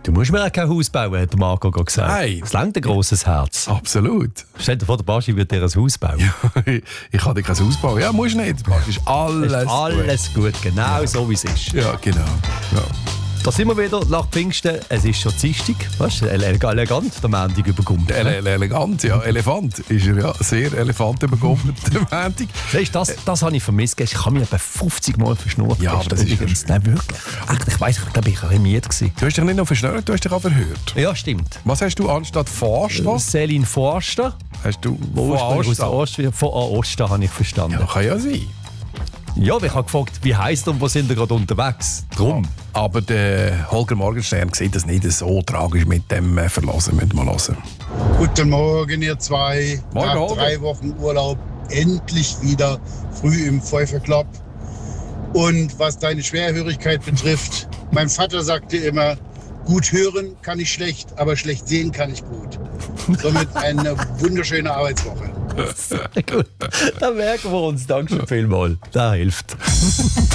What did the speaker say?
Du musst mir auch kein Haus bauen, hat der Marco gerade gesagt. Nein. Es langt ein grosses Herz. Absolut. Stell dir vor, der Baschi wird dir ein Haus bauen. Ich kann dir kein Haus bauen. Ja, musst nicht. Das ist alles, Ist alles gut, genau so wie es ist. Ja, genau. Ja. Da sind wir wieder nach Pfingsten. Es ist schon Dienstag. Weißt du, elegant, der Montag überkommt. Elegant, ja. Elefant ist er ja. Sehr elefant überkommen, der Montag. Weißt du, das habe ich vermisst. Ich habe mich etwa 50 Mal verschnurrt. Ja, aber das ist übrigens. Nein, wirklich. Echt, ich weiss, ich glaube, ich war ein bisschen müde gewesen. Du hast dich nicht nur verschnurrt, du hast dich auch verhört. Ja, stimmt. Was hast du anstatt Forster? Celine Forster. Hast du Von Osten habe ich verstanden. Ja, kann ja sein. Ja, ich habe gefragt, wie heisst er und wo sind wir gerade unterwegs? Drum. Aber der Holger Morgenstern sieht das nicht so tragisch mit dem Verlassen. Müssen wir mal hören. Guten Morgen, ihr zwei. Morgen, Nach Holger. 3 Wochen Urlaub endlich wieder früh im Pfeiferclub. Und was deine Schwerhörigkeit betrifft, mein Vater sagte immer, gut hören kann ich schlecht, aber schlecht sehen kann ich gut. Somit eine wunderschöne Arbeitswoche. Gut, dann merken wir uns. Dankeschön vielmals. Das hilft.